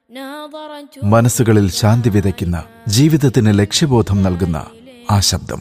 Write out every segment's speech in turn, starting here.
മനസ്സുകളിൽ ശാന്തി വിതയ്ക്കുന്ന, ജീവിതത്തിന് ലക്ഷ്യബോധം നൽകുന്ന ആ ശബ്ദം.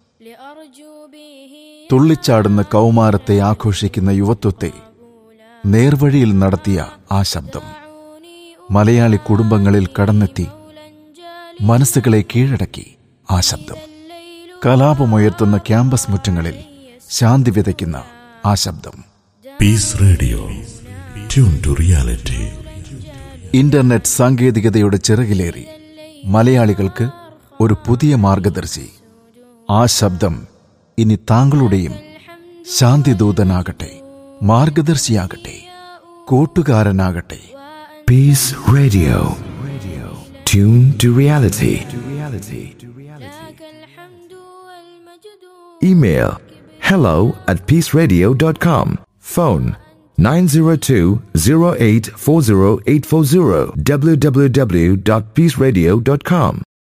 തുള്ളിച്ചാടുന്ന കൗമാരത്തെ ആഘോഷിക്കുന്ന യുവത്വത്തെ നേർവഴിയിൽ നടത്തിയ ആ ശബ്ദം. മലയാളി കുടുംബങ്ങളിൽ കടന്നെത്തി മനസ്സുകളെ കീഴടക്കി ആ ശബ്ദം. കലാപമുയർത്തുന്ന ക്യാമ്പസ് മുറ്റങ്ങളിൽ ശാന്തി വിതയ്ക്കുന്ന ആ ശബ്ദം. Piece radio, tune to reality. Internet സാങ്കേതികതയുടെ ചിറകിലേറി മലയാളികൾക്ക് ഒരു പുതിയ മാർഗദർശി. ആ ശബ്ദം ഇനി താങ്കളുടെയും ശാന്തിദൂതനാകട്ടെ, മാർഗദർശിയാകട്ടെ, കൂട്ടുകാരനാകട്ടെ. Peace Radio. Tune to reality. Email hello@peaceradio.com. Phone 902-0840-840 www.peaceradio.com.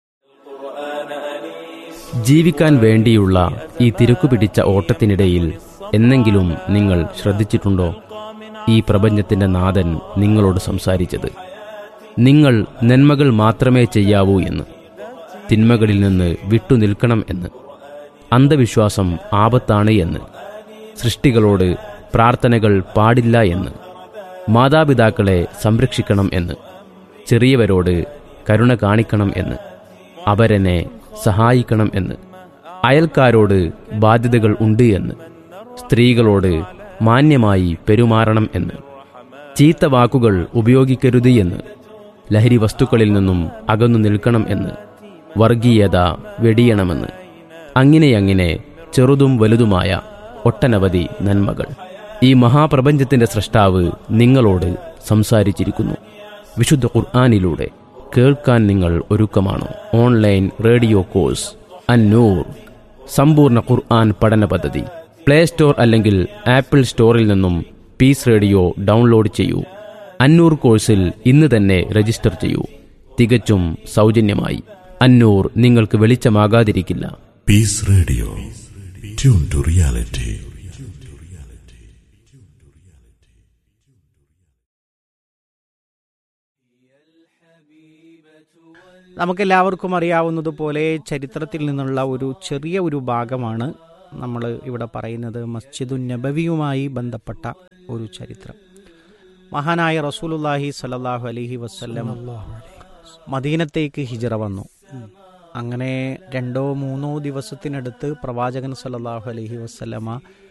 ജീവിക്കാൻ വേണ്ടിയുള്ള ഈ തിരക്കുപിടിച്ച ഓട്ടത്തിനിടയിൽ എന്നെങ്കിലും നിങ്ങൾ ശ്രദ്ധിച്ചിട്ടുണ്ടോ? ഈ പ്രപഞ്ചത്തിന്റെ നാഥൻ നിങ്ങളോട് സംസാരിച്ചത് നിങ്ങൾ നന്മകൾ മാത്രമേ ചെയ്യാവൂ എന്ന്, തിന്മകളിൽ നിന്ന് വിട്ടുനിൽക്കണം എന്ന്, അന്ധവിശ്വാസം ആപത്താണ് എന്ന്, സൃഷ്ടികളോട് പ്രാർത്ഥനകൾ പാടില്ല എന്ന്, മാതാപിതാക്കളെ സംരക്ഷിക്കണം എന്ന്, ചെറിയവരോട് കരുണ കാണിക്കണം എന്ന്, അവരെന്നെ സഹായിക്കണം എന്ന്, അയൽക്കാരോട് ബാധ്യതകൾ ഉണ്ട് എന്ന്, സ്ത്രീകളോട് മാന്യമായി പെരുമാറണം എന്ന്, ചീത്ത വാക്കുകൾ ഉപയോഗിക്കരുത് എന്ന്, ലഹരി വസ്തുക്കളിൽ നിന്നും അകന്നു നിൽക്കണം എന്ന്, വർഗീയത വെടിയണമെന്ന്, അങ്ങനെ ചെറുതും വലുതുമായ ഒട്ടനവധി നന്മകൾ ഈ മഹാപ്രപഞ്ചത്തിന്റെ സ്രഷ്ടാവ് നിങ്ങളോട് സംസാരിച്ചിരിക്കുന്നു. വിശുദ്ധ ഖുർആനിലൂടെ കേൾക്കാൻ നിങ്ങൾ ഒരുക്കമാണോ? ഓൺലൈൻ റേഡിയോ കോഴ്സ് അന്നൂർ സമ്പൂർണ്ണ ഖുർആൻ പഠന പദ്ധതി. പ്ലേ സ്റ്റോർ അല്ലെങ്കിൽ ആപ്പിൾ സ്റ്റോറിൽ നിന്നും പീസ് റേഡിയോ ഡൗൺലോഡ് ചെയ്യൂ. അന്നൂർ കോഴ്സിൽ ഇന്ന് തന്നെ രജിസ്റ്റർ ചെയ്യൂ. തികച്ചും സൗജന്യമായി. അന്നൂർ നിങ്ങൾക്ക് വെളിച്ചമാകാതിരിക്കില്ല. Piece radio, tune to reality. നമുക്കെല്ലാവർക്കും അറിയാവുന്നതുപോലെ ചരിത്രത്തിൽ നിന്നുള്ള ഒരു ചെറിയ ഒരു ഭാഗമാണ് നമ്മൾ ഇവിടെ പറയുന്നത്. മസ്ജിദുൻ നബവിയുമായി ബന്ധപ്പെട്ട ഒരു ചരിത്രം. മഹാനായ റസൂലുള്ളാഹി സ്വല്ലല്ലാഹു അലൈഹി വസല്ലം മദീനത്തേക്ക് ഹിജ്റ വന്നു. അങ്ങനെ 2-3 ദിവസത്തിനടുത്ത് പ്രവാചകൻ സ്വല്ലല്ലാഹു അലൈഹി വസല്ലമ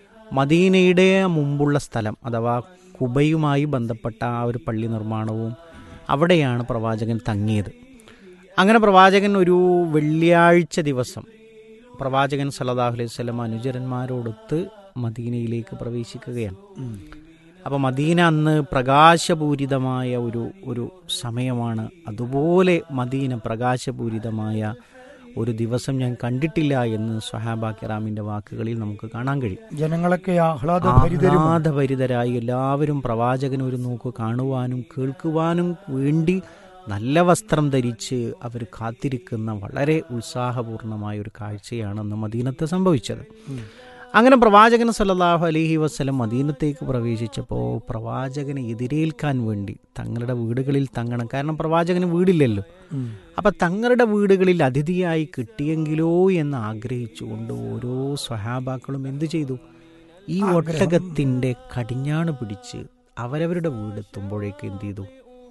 മദീനയുടെ മുമ്പുള്ള സ്ഥലം അഥവാ കുബയുമായി ബന്ധപ്പെട്ട ആ ഒരു പള്ളി നിർമ്മാണവും അവിടെയാണ് പ്രവാചകൻ തങ്ങിയത്. അങ്ങനെ പ്രവാചകൻ ഒരു വെള്ളിയാഴ്ച ദിവസം പ്രവാചകൻ സല്ലല്ലാഹു അലൈഹി വസല്ലം അനുചരന്മാരോടൊത്ത് മദീനയിലേക്ക് പ്രവേശിക്കുകയാണ്. അപ്പോൾ മദീന അന്ന് പ്രകാശപൂരിതമായ ഒരു സമയമാണ്. അതുപോലെ മദീന പ്രകാശപൂരിതമായ ഒരു ദിവസം ഞാൻ കണ്ടിട്ടില്ല എന്ന് സ്വഹാബ കിറാമിന്റെ വാക്കുകളിൽ നമുക്ക് കാണാൻ കഴിയും. ജനങ്ങളൊക്കെ ആഹ്ലാദഭരിതരായി എല്ലാവരും പ്രവാചകന് ഒരു നോക്ക് കാണുവാനും കേൾക്കുവാനും വേണ്ടി നല്ല വസ്ത്രം ധരിച്ച് അവർ കാത്തിരിക്കുന്ന വളരെ ഉത്സാഹപൂർണമായ ഒരു കാഴ്ചയാണ് അന്ന് മദീനത്ത് സംഭവിച്ചത്. അങ്ങനെ പ്രവാചകൻ സല്ലല്ലാഹു അലൈഹി വസല്ലം മദീനത്തേക്ക് പ്രവേശിച്ചപ്പോൾ പ്രവാചകനെ എതിരേൽക്കാൻ വേണ്ടി തങ്ങളുടെ വീടുകളിൽ തങ്ങണം. കാരണം പ്രവാചകന് വീടില്ലല്ലോ. അപ്പം തങ്ങളുടെ വീടുകളിൽ അതിഥിയായി കിട്ടിയെങ്കിലോ എന്ന് ആഗ്രഹിച്ചുകൊണ്ട് ഓരോ സ്വഹാബാക്കളും എന്തു ചെയ്തു? ഈ ഒട്ടകത്തിൻ്റെ കടിഞ്ഞാണ് പിടിച്ച് അവരവരുടെ വീടെത്തുമ്പോഴേക്ക് എന്ത് ചെയ്തു?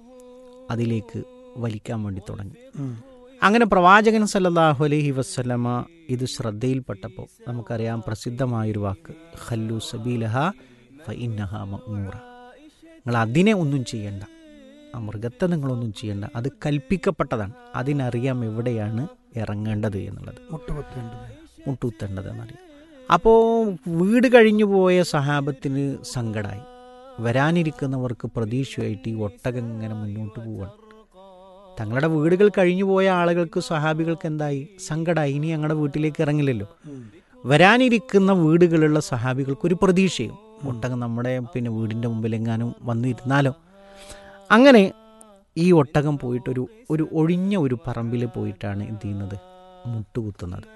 അതിലേക്ക് വലിക്കാൻ വേണ്ടി തുടങ്ങി. അങ്ങനെ പ്രവാചകൻ സല്ലല്ലാഹു അലൈഹി വസല്ലമ ഇത് ശ്രദ്ധയിൽപ്പെട്ടപ്പോൾ നമുക്കറിയാം പ്രസിദ്ധമായൊരു വാക്ക് ഖല്ലു സബീലഹ ഫഇന്നഹാ മഅ്മൂറ. നിങ്ങൾ അതിനെ ഒന്നും ചെയ്യണ്ട, ആ മൃഗത്തെ നിങ്ങളൊന്നും ചെയ്യണ്ട, അത് കൽപ്പിക്കപ്പെട്ടതാണ്. അതിനറിയാം എവിടെയാണ് ഇറങ്ങേണ്ടത് എന്നുള്ളത്, മുട്ടുകുത്തേണ്ടത് എന്നറിയാം. അപ്പോൾ വീട് കഴിഞ്ഞു പോയ സഹാബത്തിന് സങ്കടമായി. വരാനിരിക്കുന്നവർക്ക് പ്രതീക്ഷയായിട്ട് ഈ ഒട്ടകം ഇങ്ങനെ മുന്നോട്ട് പോവാണ്. തങ്ങളുടെ വീടുകൾ കഴിഞ്ഞു പോയ ആളുകൾക്ക് സഹാബികൾക്ക് എന്തായി? സങ്കടമായി. ഇനി ഞങ്ങളുടെ വീട്ടിലേക്ക് ഇറങ്ങില്ലല്ലോ. വരാനിരിക്കുന്ന വീടുകളുള്ള സഹാബികൾക്കൊരു പ്രതീക്ഷയും ഒട്ടകം നമ്മുടെ വീടിൻ്റെ മുമ്പിലെങ്ങാനും വന്നിരുന്നാലോ. അങ്ങനെ ഈ ഒട്ടകം പോയിട്ടൊരു ഒഴിഞ്ഞ ഒരു പറമ്പിൽ പോയിട്ടാണ് എന്ത് ചെയ്യുന്നത്? മുട്ടുകുത്തുന്നത്.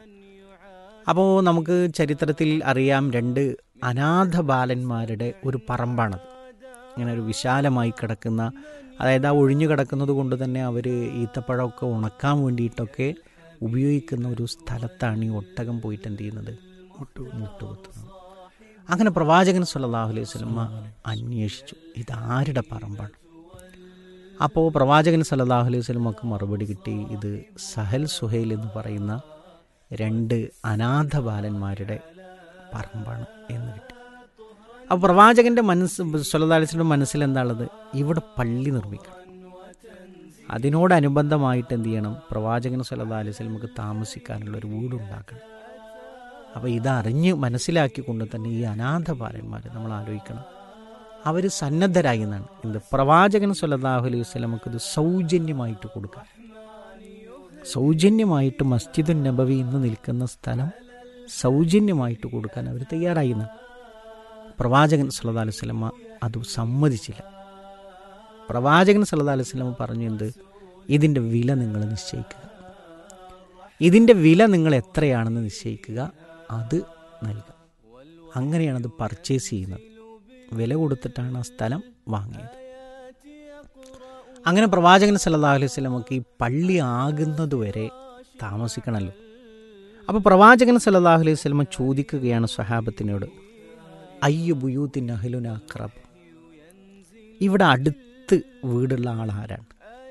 അപ്പോൾ നമുക്ക് ചരിത്രത്തിൽ അറിയാം, 2 അനാഥ ബാലന്മാരുടെ ഒരു പറമ്പാണത്. ഇങ്ങനെ ഒരു വിശാലമായി കിടക്കുന്ന, അതായത് ആ ഒഴിഞ്ഞു കിടക്കുന്നത് കൊണ്ട് തന്നെ അവർ ഈത്തപ്പഴമൊക്കെ ഉണക്കാൻ വേണ്ടിയിട്ടൊക്കെ ഉപയോഗിക്കുന്ന ഒരു സ്ഥലത്താണ് ഈ ഒട്ടകം പോയിട്ട് എന്ത് ചെയ്യുന്നത്, മുട്ടുകുത്തുന്നത്. അങ്ങനെ പ്രവാചകൻ സല്ലല്ലാഹു അലൈഹി വസല്ലം അന്വേഷിച്ചു ഇതാരുടെ പറമ്പാണ്. അപ്പോൾ പ്രവാചകൻ സല്ലല്ലാഹു അലൈഹി വസല്ലമക്ക് മറുപടി കിട്ടി, ഇത് സഹൽ സുഹൈൽ എന്ന് പറയുന്ന 2 അനാഥ ബാലന്മാരുടെ പറമ്പാണ് എന്ന് കിട്ടി. അപ്പോൾ പ്രവാചകൻ്റെ സല്ലല്ലാഹു അലൈഹി വസല്ലം മനസ്സിൽ എന്താണുള്ളത്, ഇവിടെ പള്ളി നിർമ്മിക്കണം, അതിനോടനുബന്ധമായിട്ട് എന്ത് ചെയ്യണം, പ്രവാചകൻ സല്ലല്ലാഹു അലൈഹി വസല്ലമക്ക് താമസിക്കാനുള്ള ഒരു വീടുണ്ടാക്കണം. അപ്പോൾ ഇതറിഞ്ഞ് മനസ്സിലാക്കിക്കൊണ്ട് തന്നെ ഈ അനാഥ ബാലന്മാർ നമ്മൾ ആലോചിക്കണം, അവർ സന്നദ്ധരായി എന്നാണ് എന്ത്, പ്രവാചകൻ സല്ലല്ലാഹു അലൈഹി വസല്ലമക്ക് ഇത് സൗജന്യമായിട്ട് കൊടുക്കാൻ, സൗജന്യമായിട്ട് മസ്ജിദുൻ നബവി ഇന്ന് നിൽക്കുന്ന സ്ഥലം സൗജന്യമായിട്ട് കൊടുക്കാൻ അവർ തയ്യാറായി എന്നാണ്. പ്രവാചകൻ സല്ലല്ലാഹു അലൈഹി വസല്ലമ അത് സമ്മതിച്ചില്ല. പ്രവാചകൻ സല്ലല്ലാഹു അലൈഹി വസല്ലമ പറഞ്ഞു, എന്ത്, ഇതിൻ്റെ വില നിങ്ങൾ നിശ്ചയിക്കുക, ഇതിൻ്റെ വില നിങ്ങൾ എത്രയാണെന്ന് നിശ്ചയിക്കുക, അത് നൽകുക. അങ്ങനെയാണത് പർച്ചേസ് ചെയ്യുന്നത്, വില കൊടുത്തിട്ടാണ് ആ സ്ഥലം വാങ്ങിയത്. അങ്ങനെ പ്രവാചകൻ സല്ലല്ലാഹു അലൈഹി വസല്ലമക്ക് ഈ പള്ളി ആകുന്നത് വരെ താമസിക്കണമല്ലോ. അപ്പോൾ പ്രവാചകൻ സല്ലല്ലാഹു അലൈഹി വസല്ലമ ചോദിക്കുകയാണ് സ്വഹാബത്തിനോട്, അയ്യു ബുയൂത്തിൻ അഹ്ലുനാ അഖ്റബ്, ഇവിടെ അടുത്ത് വീടുള്ള ആളാരാണ്?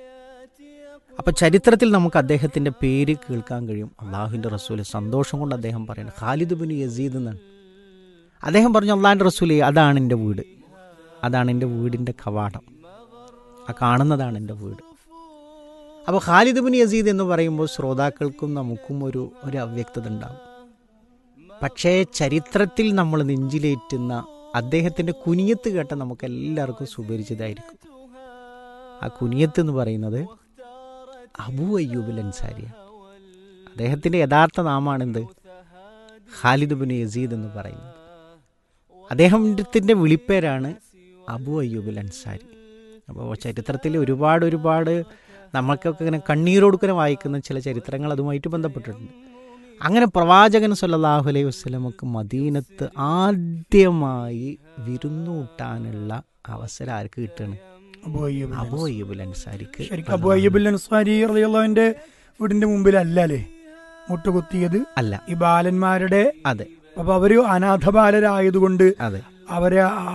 അപ്പോൾ ചരിത്രത്തിൽ നമുക്ക് അദ്ദേഹത്തിൻ്റെ പേര് കേൾക്കാൻ കഴിയും. അള്ളാഹുവിൻ്റെ റസൂൽ സന്തോഷം കൊണ്ട് അദ്ദേഹം പറയുന്നത് ഖാലിദ് ബിൻ യസീദ് എന്നാണ്. അദ്ദേഹം പറഞ്ഞു, അള്ളാഹിൻ്റെ റസൂലേ, അതാണ് എൻ്റെ വീട്, അതാണ് എൻ്റെ വീടിൻ്റെ കവാടം, ആ കാണുന്നതാണ് എൻ്റെ വീട്. അപ്പോൾ ഖാലിദ് ബിൻ യസീദ് എന്ന് പറയുമ്പോൾ ശ്രോതാക്കൾക്കും നമുക്കും ഒരു അവ്യക്തത ഉണ്ടാകും. പക്ഷേ ചരിത്രത്തിൽ നമ്മൾ നെഞ്ചിലേറ്റുന്ന അദ്ദേഹത്തിൻ്റെ കുനിയത്ത് കേട്ട നമുക്ക് എല്ലാവർക്കും സുപരിചിതമായിരിക്കും. ആ കുനിയത്ത് എന്ന് പറയുന്നത് അബൂ അയ്യൂബുൽ അൻസാരിയാണ്. അദ്ദേഹത്തിൻ്റെ യഥാർത്ഥ നാമാണെന്ത്, ഖാലിദ് ബിൻ യസീദ് എന്ന് പറയുന്നത്. അദ്ദേഹത്തിൻ്റെ വിളിപ്പേരാണ് അബൂ അയ്യൂബുൽ അൻസാരി. അപ്പോൾ ചരിത്രത്തിൽ ഒരുപാട് നമ്മൾക്കൊക്കെ ഇങ്ങനെ കണ്ണീരോടുക്കനെ വായിക്കുന്ന ചില ചരിത്രങ്ങൾ അതുമായിട്ട് ബന്ധപ്പെട്ടിട്ടുണ്ട്. അങ്ങനെ പ്രവാചകൻ സല്ലല്ലാഹു അലൈഹി വസല്ലമക്ക് മദീനത്ത് ആദ്യമായി വിരുന്നൂട്ടാനുള്ള അവസരം ആർക്ക് കിട്ടുകയാണ്? അബൂ അയ്യൂബുൽ അൻസാരിക്ക്. അബൂ അയ്യൂബുൽ അൻസാരി റളിയല്ലാഹുവിന്റെ വീടിന്റെ മുമ്പിലല്ല അല്ലേ മുട്ടുകുത്തിയത്? അല്ല, ഈ ബാലന്മാരുടെ. അതെ. അപ്പൊ അവര് അനാഥ ബാലരായതുകൊണ്ട് അതെ, അവരെ